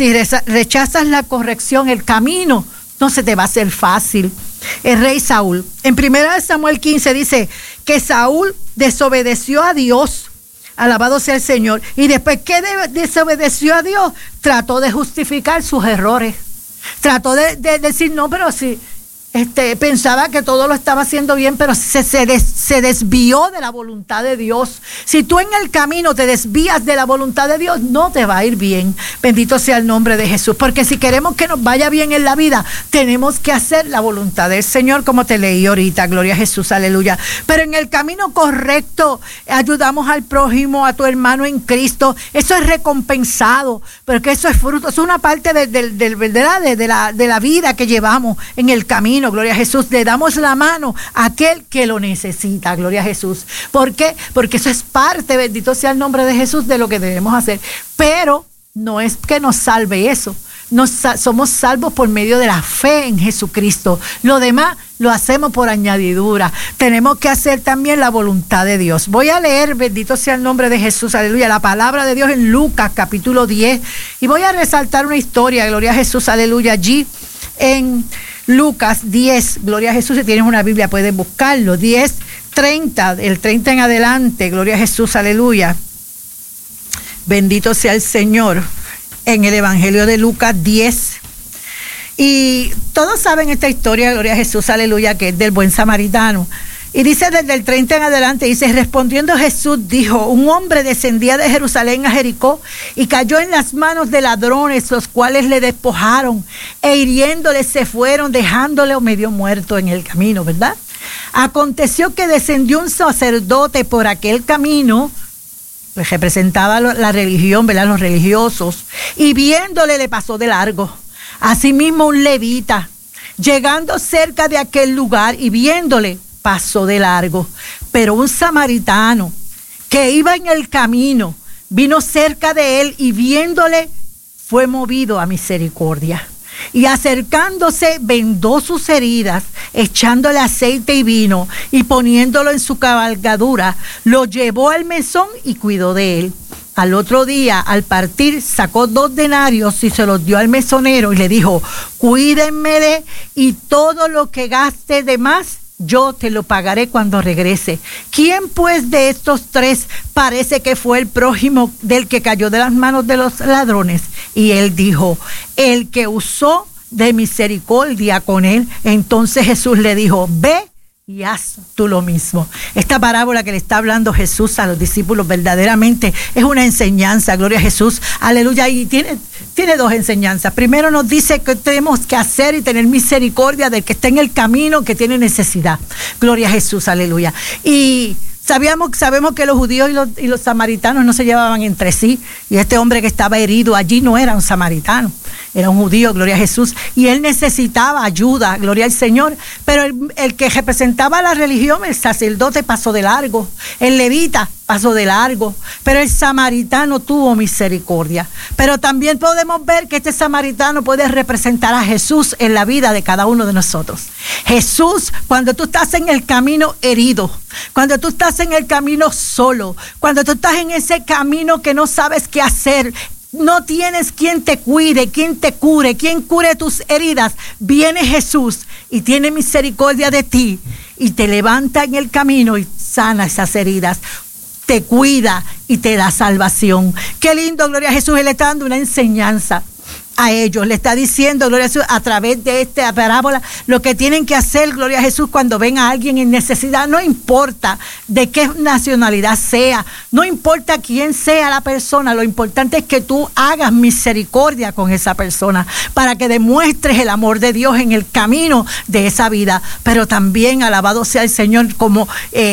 Si rechazas la corrección, el camino no se te va a hacer fácil. El rey Saúl, en 1 Samuel 15 dice que Saúl desobedeció a Dios. Alabado sea el Señor. Y después que desobedeció a Dios, trató de justificar sus errores. Trató de decir, no, pero si pensaba que todo lo estaba haciendo bien, pero se desvió de la voluntad de Dios. Si tú en el camino te desvías de la voluntad de Dios, no te va a ir bien. Bendito sea el nombre de Jesús. Porque si queremos que nos vaya bien en la vida, tenemos que hacer la voluntad del Señor, como te leí ahorita. Gloria a Jesús, aleluya. Pero en el camino correcto, ayudamos al prójimo, a tu hermano en Cristo. Eso es recompensado, pero que eso es fruto, es una parte de la vida que llevamos en el camino. Gloria a Jesús, le damos la mano a aquel que lo necesita, gloria a Jesús. ¿Por qué? Porque eso es parte, bendito sea el nombre de Jesús, de lo que debemos hacer. Pero no es que nos salve eso. Somos salvos por medio de la fe en Jesucristo. Lo demás lo hacemos por añadidura. Tenemos que hacer también la voluntad de Dios. Voy a leer, bendito sea el nombre de Jesús, aleluya, la palabra de Dios en Lucas capítulo 10. Y voy a resaltar una historia, gloria a Jesús, aleluya, allí en Lucas 10, gloria a Jesús. Si tienes una Biblia puedes buscarlo. 10, 30, el 30 en adelante, gloria a Jesús, aleluya. Bendito sea el Señor. En el Evangelio de Lucas 10. Y todos saben esta historia, gloria a Jesús, aleluya, que es del buen samaritano. Y dice desde el 30 en adelante, dice, respondiendo Jesús dijo, un hombre descendía de Jerusalén a Jericó y cayó en las manos de ladrones, los cuales le despojaron e hiriéndole se fueron, dejándole medio muerto en el camino, ¿verdad? Aconteció que descendió un sacerdote por aquel camino, pues representaba la religión, ¿verdad? Los religiosos, y viéndole le pasó de largo. Asimismo un levita, llegando cerca de aquel lugar y viéndole, pasó de largo. Pero un samaritano que iba en el camino vino cerca de él y viéndole fue movido a misericordia. Y acercándose vendó sus heridas, echándole aceite y vino y poniéndolo en su cabalgadura, lo llevó al mesón y cuidó de él. Al otro día, al partir, sacó 2 denarios y se los dio al mesonero y le dijo, cuídenmele y todo lo que gaste de más, yo te lo pagaré cuando regrese. ¿Quién pues de estos 3 parece que fue el prójimo del que cayó de las manos de los ladrones? Y él dijo, el que usó de misericordia con él. Entonces Jesús le dijo, ve y haz tú lo mismo. Esta parábola que le está hablando Jesús a los discípulos verdaderamente es una enseñanza, gloria a Jesús, aleluya, y tiene 2 enseñanzas. Primero nos dice que tenemos que hacer y tener misericordia del que está en el camino, que tiene necesidad, gloria a Jesús, aleluya. Y sabemos que los judíos y los samaritanos no se llevaban entre sí, y este hombre que estaba herido allí no era un samaritano, era un judío, gloria a Jesús, y él necesitaba ayuda, gloria al Señor, pero el que representaba la religión, el sacerdote, pasó de largo, el levita pasó de largo, pero el samaritano tuvo misericordia. Pero también podemos ver que este samaritano puede representar a Jesús en la vida de cada uno de nosotros. Jesús, cuando tú estás en el camino herido, cuando tú estás en el camino solo, cuando tú estás en ese camino que no sabes qué hacer, no tienes quien te cuide, quien te cure, quien cure tus heridas, viene Jesús y tiene misericordia de ti y te levanta en el camino y sana esas heridas, te cuida y te da salvación. Qué lindo, gloria a Jesús. Él está dando una enseñanza a ellos, le está diciendo, gloria a Jesús, a través de esta parábola, lo que tienen que hacer, gloria a Jesús, cuando ven a alguien en necesidad, no importa de qué nacionalidad sea, no importa quién sea la persona, lo importante es que tú hagas misericordia con esa persona, para que demuestres el amor de Dios en el camino de esa vida. Pero también, alabado sea el Señor, como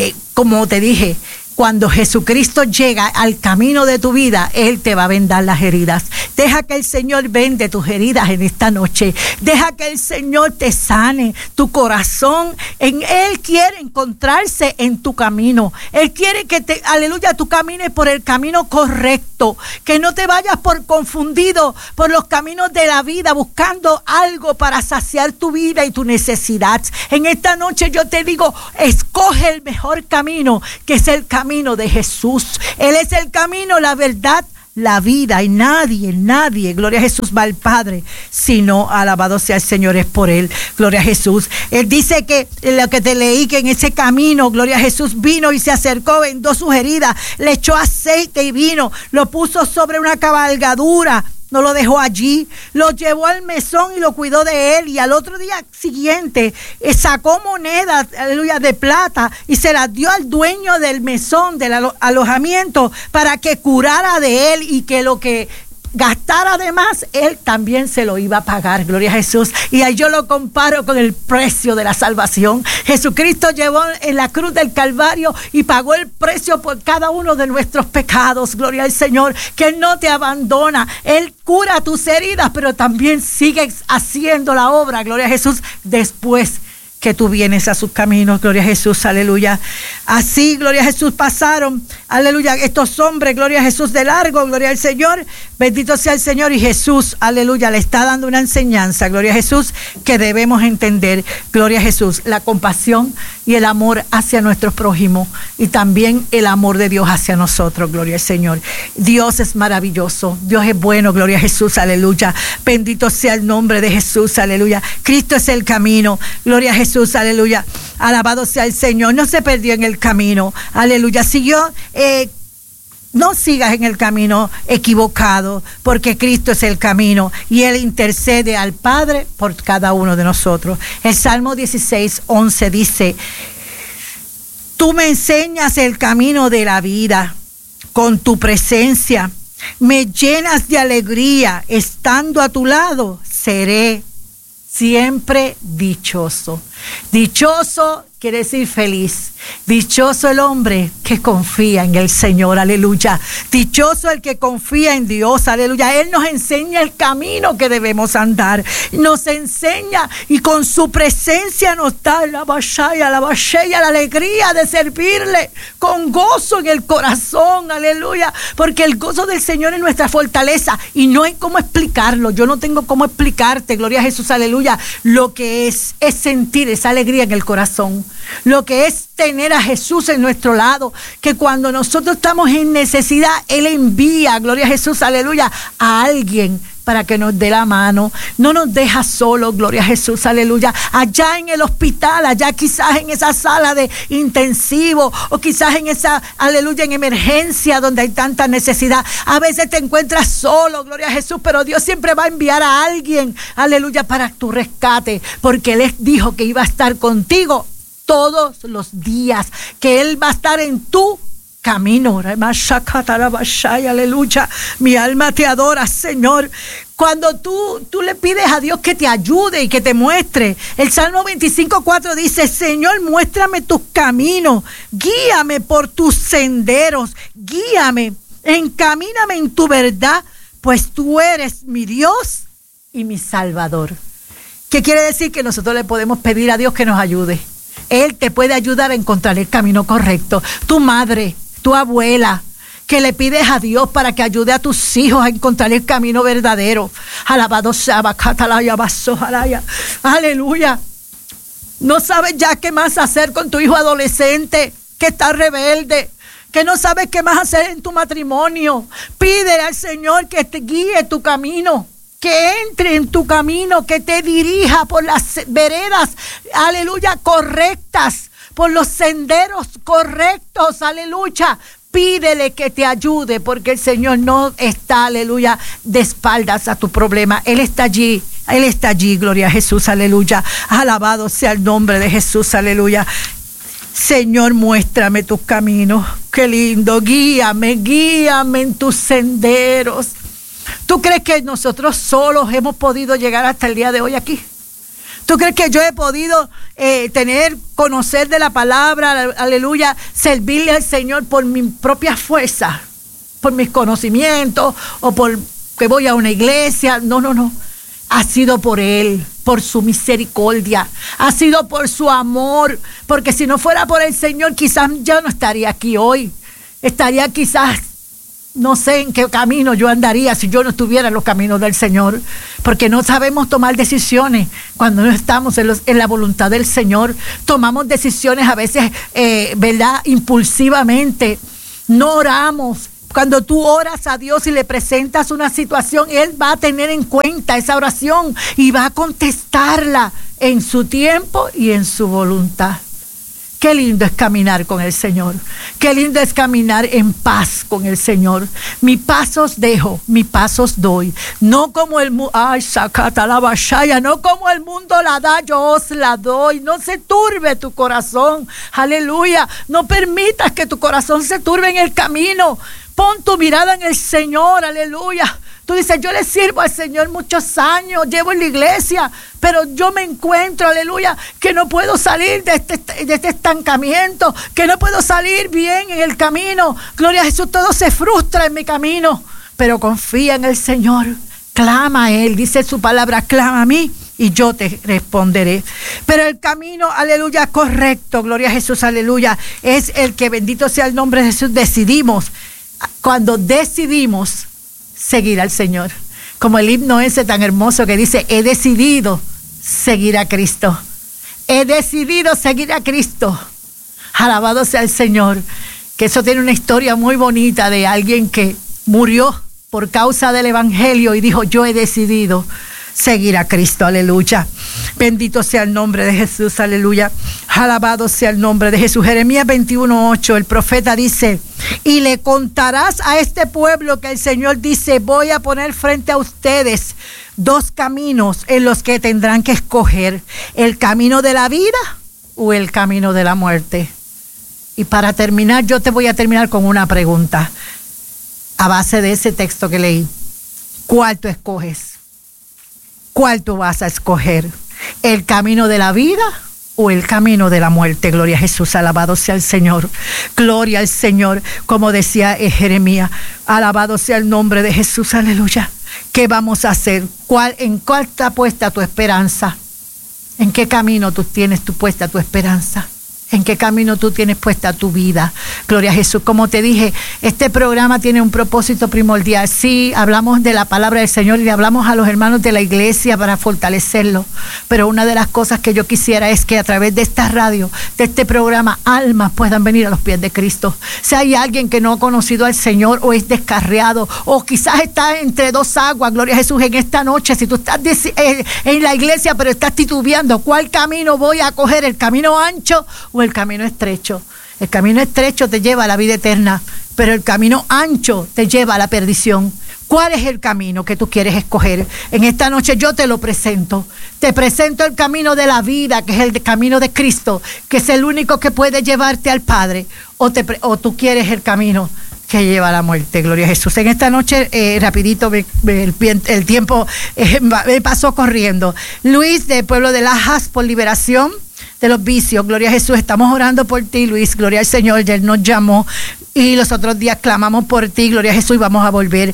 te dije, cuando Jesucristo llega al camino de tu vida, Él te va a vendar las heridas. Deja que el Señor vende tus heridas en esta noche. Deja que el Señor te sane tu corazón. Él quiere encontrarse en tu camino. Él quiere que tú camines por el camino correcto. Que no te vayas por confundido por los caminos de la vida, buscando algo para saciar tu vida y tu necesidad. En esta noche yo te digo, escoge el mejor camino, que es el camino de Jesús. Él es el camino, la verdad, la vida, y nadie, gloria a Jesús, va al Padre, sino alabado sea el Señor, es por Él, gloria a Jesús. Él dice que lo que te leí, que en ese camino, gloria a Jesús, vino y se acercó, vendó sus heridas, le echó aceite y vino, lo puso sobre una cabalgadura, no lo dejó allí, lo llevó al mesón y lo cuidó de él, y al otro día siguiente sacó monedas, aleluya, de plata y se las dio al dueño del mesón, del alojamiento, para que curara de él, y que lo que gastara además, él también se lo iba a pagar, gloria a Jesús. Y ahí yo lo comparo con el precio de la salvación. Jesucristo llevó en la cruz del Calvario y pagó el precio por cada uno de nuestros pecados, gloria al Señor, que Él no te abandona. Él cura tus heridas, pero también sigue haciendo la obra, gloria a Jesús, después que tú vienes a sus caminos, gloria a Jesús, aleluya. Así, gloria a Jesús, pasaron, aleluya, estos hombres, gloria a Jesús, de largo, gloria al Señor, bendito sea el Señor. Y Jesús, aleluya, le está dando una enseñanza, gloria a Jesús, que debemos entender, gloria a Jesús, la compasión y el amor hacia nuestros prójimos, y también el amor de Dios hacia nosotros, gloria al Señor. Dios es maravilloso, Dios es bueno, gloria a Jesús, aleluya. Bendito sea el nombre de Jesús, aleluya. Cristo es el camino, gloria a Jesús, aleluya. Alabado sea el Señor. No se perdió en el camino, aleluya. Siguió. No sigas en el camino equivocado, porque Cristo es el camino y Él intercede al Padre por cada uno de nosotros. El Salmo 16:11 dice: tú me enseñas el camino de la vida, con tu presencia me llenas de alegría, estando a tu lado seré siempre dichoso. Dichoso quiere decir feliz. Dichoso el hombre que confía en el Señor, aleluya. Dichoso el que confía en Dios, aleluya. Él nos enseña el camino que debemos andar. Nos enseña, y con su presencia nos da la alegría de servirle con gozo en el corazón, aleluya. Porque el gozo del Señor es nuestra fortaleza, y no hay cómo explicarlo. Yo no tengo cómo explicarte, gloria a Jesús, aleluya, lo que es sentir esa alegría en el corazón. Lo que es tener a Jesús en nuestro lado, que cuando nosotros estamos en necesidad, Él envía, gloria a Jesús, aleluya, a alguien para que nos dé la mano. No nos deja solos, gloria a Jesús, aleluya. Allá en el hospital, allá quizás en esa sala de intensivo, o quizás en esa, aleluya, en emergencia donde hay tanta necesidad. A veces te encuentras solo, gloria a Jesús, pero Dios siempre va a enviar a alguien, aleluya, para tu rescate, porque Él dijo que iba a estar contigo todos los días, que Él va a estar en tu camino. Aleluya. Mi alma te adora, Señor. Cuando tú le pides a Dios que te ayude y que te muestre, el Salmo 25:4 dice: Señor, muéstrame tus caminos, guíame por tus senderos, guíame, encamíname en tu verdad, pues tú eres mi Dios y mi Salvador. ¿Qué quiere decir? Que nosotros le podemos pedir a Dios que nos ayude. Él te puede ayudar a encontrar el camino correcto. Tu madre, tu abuela, que le pides a Dios para que ayude a tus hijos a encontrar el camino verdadero. Alabado sea Bacatalaya, Basojalaya. Aleluya. No sabes ya qué más hacer con tu hijo adolescente que está rebelde, que no sabes qué más hacer en tu matrimonio. Pídele al Señor que te guíe tu camino, que entre en tu camino, que te dirija por las veredas, aleluya, correctas, por los senderos correctos, aleluya. Pídele que te ayude, porque el Señor no está, aleluya, de espaldas a tu problema. Él está allí, gloria a Jesús, aleluya. Alabado sea el nombre de Jesús, aleluya. Señor, muéstrame tus caminos, qué lindo, guíame en tus senderos. ¿Tú crees que nosotros solos hemos podido llegar hasta el día de hoy aquí? ¿Tú crees que yo he podido conocer de la palabra, aleluya, servirle al Señor por mi propia fuerza, por mis conocimientos, o por que voy a una iglesia? No. Ha sido por Él, por su misericordia, ha sido por su amor, porque si no fuera por el Señor, quizás yo no estaría aquí hoy. Estaría quizás, no sé en qué camino yo andaría si yo no estuviera en los caminos del Señor, porque no sabemos tomar decisiones cuando no estamos en la voluntad del Señor. Tomamos decisiones a veces, ¿verdad?, impulsivamente. No oramos, Cuando tú oras a Dios y le presentas una situación, Él va a tener en cuenta esa oración y va a contestarla en su tiempo y en su voluntad. Qué lindo es caminar con el Señor. Qué lindo es caminar en paz con el Señor. Mi pasos dejo, mi pasos doy. No como el mundo, no como el mundo la da, yo os la doy. No se turbe tu corazón. Aleluya. No permitas que tu corazón se turbe en el camino. Pon tu mirada en el Señor. Aleluya. Tú dices, yo le sirvo al Señor muchos años, llevo en la iglesia, pero yo me encuentro, aleluya, que no puedo salir de este estancamiento, que no puedo salir bien en el camino. Gloria a Jesús, todo se frustra en mi camino, pero confía en el Señor, clama a Él, dice su palabra, clama a mí y yo te responderé. Pero el camino, aleluya, correcto, gloria a Jesús, aleluya, es el que, bendito sea el nombre de Jesús, decidimos. Cuando decidimos seguir al Señor, como el himno ese tan hermoso que dice, he decidido seguir a Cristo, he decidido seguir a Cristo, alabado sea el Señor, que eso tiene una historia muy bonita de alguien que murió por causa del evangelio y dijo, yo he decidido seguir a Cristo, aleluya. Bendito sea el nombre de Jesús, aleluya. Alabado sea el nombre de Jesús. Jeremías 21:8, el profeta dice, y le contarás a este pueblo que el Señor dice, voy a poner frente a ustedes dos caminos en los que tendrán que escoger, el camino de la vida o el camino de la muerte. Y para terminar, yo te voy a terminar con una pregunta a base de ese texto que leí. ¿Cuál tú escoges? ¿Cuál tú vas a escoger? ¿El camino de la vida o el camino de la muerte? Gloria a Jesús, alabado sea el Señor. Gloria al Señor, como decía Jeremías. Alabado sea el nombre de Jesús, aleluya. ¿Qué vamos a hacer? ¿En cuál está puesta tu esperanza? ¿En qué camino tú tienes puesta tu esperanza? ¿En qué camino tú tienes puesta tu vida? Gloria a Jesús. Como te dije, este programa tiene un propósito primordial. Sí, hablamos de la palabra del Señor y le hablamos a los hermanos de la iglesia para fortalecerlo. Pero una de las cosas que yo quisiera es que a través de esta radio, de este programa, almas puedan venir a los pies de Cristo. Si hay alguien que no ha conocido al Señor o es descarriado o quizás está entre dos aguas, gloria a Jesús, en esta noche, si tú estás en la iglesia pero estás titubeando, ¿cuál camino voy a coger? ¿El camino ancho o el camino estrecho? El camino estrecho te lleva a la vida eterna, pero el camino ancho te lleva a la perdición. ¿Cuál es el camino que tú quieres escoger? En esta noche yo te lo presento. Te presento el camino de la vida, que es el camino de Cristo, que es el único que puede llevarte al Padre. O tú quieres el camino que lleva a la muerte. Gloria a Jesús. En esta noche, rapidito, el tiempo me pasó corriendo. Luis, del pueblo de Lajas, por liberación de los vicios. Gloria a Jesús, estamos orando por ti, Luis. Gloria al Señor, ya Él nos llamó y los otros días clamamos por ti. Gloria a Jesús, y vamos a volver.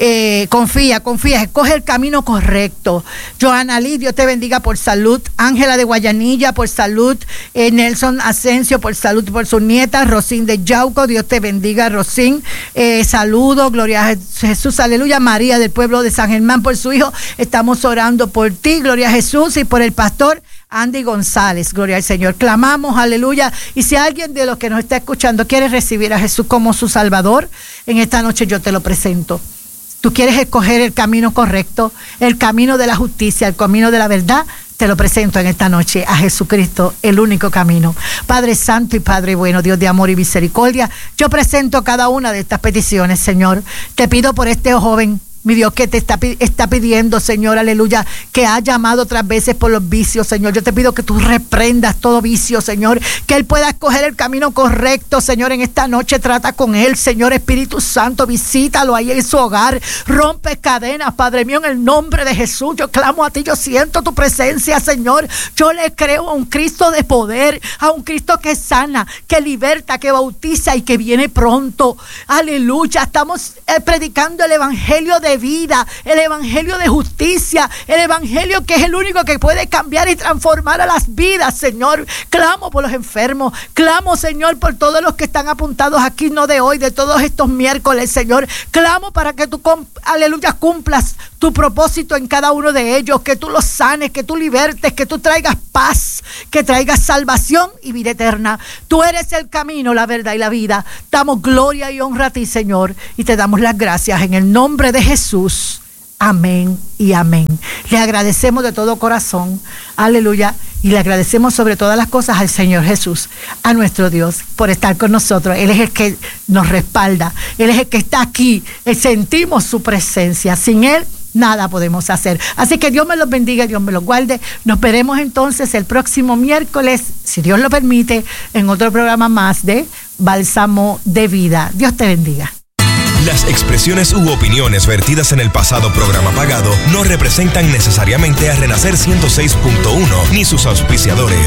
Confía, escoge el camino correcto. Joana Lee, Dios te bendiga, por salud. Ángela de Guayanilla, por salud. Nelson Asensio, por salud, por su nieta. Rosín de Yauco, Dios te bendiga, Rosín. Saludo, gloria a Jesús, aleluya. María, del pueblo de San Germán, por su hijo. Estamos orando por ti, gloria a Jesús, y por el pastor Andy González, gloria al Señor. Clamamos, aleluya. Y si alguien de los que nos está escuchando quiere recibir a Jesús como su Salvador, en esta noche yo te lo presento. Tú quieres escoger el camino correcto, el camino de la justicia, el camino de la verdad, te lo presento en esta noche a Jesucristo, el único camino. Padre Santo y Padre bueno, Dios de amor y misericordia, yo presento cada una de estas peticiones, Señor. Te pido por este joven, mi Dios, que te está pidiendo, Señor, aleluya, que ha llamado otras veces por los vicios, Señor. Yo te pido que tú reprendas todo vicio, Señor, que él pueda escoger el camino correcto, Señor. En esta noche trata con él, Señor. Espíritu Santo, visítalo ahí en su hogar, rompe cadenas, Padre mío, en el nombre de Jesús. Yo clamo a ti, yo siento tu presencia, Señor. Yo le creo a un Cristo de poder, a un Cristo que sana, que liberta, que bautiza y que viene pronto. Aleluya, estamos predicando el evangelio de de vida, el evangelio de justicia, el evangelio que es el único que puede cambiar y transformar a las vidas, Señor. Clamo por los enfermos, clamo, Señor, por todos los que están apuntados aquí, no de hoy, de todos estos miércoles, Señor. Clamo para que tú, aleluya, cumplas tu propósito en cada uno de ellos, que tú los sanes, que tú libertes, que tú traigas paz, que traigas salvación y vida eterna. Tú eres el camino, la verdad y la vida. Damos gloria y honra a ti, Señor, y te damos las gracias en el nombre de Jesús. Amén y amén. Le agradecemos de todo corazón, aleluya, y le agradecemos sobre todas las cosas al Señor Jesús, a nuestro Dios, por estar con nosotros. Él es el que nos respalda, Él es el que está aquí, sentimos su presencia. Sin Él nada podemos hacer. Así que Dios me los bendiga, Dios me los guarde. Nos veremos entonces el próximo miércoles, si Dios lo permite, en otro programa más de Bálsamo de Vida. Dios te bendiga. Las expresiones u opiniones vertidas en el pasado programa pagado no representan necesariamente a Renacer 106.1 ni sus auspiciadores.